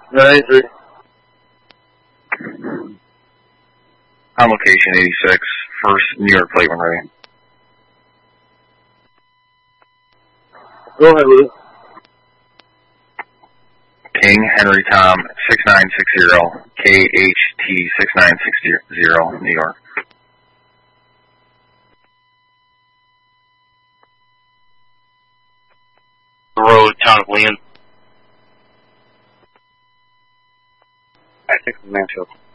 93. On location 86, first New York plate when ready. Go ahead with it. King Henry Tom 6960, KHT 6960, New York. Road, Town of Leon. I think it's Mansfield.